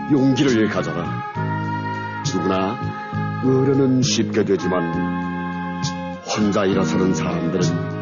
용기를 가져라. 누구나 어려는 쉽게 되지만 혼자 일어서는 사람들은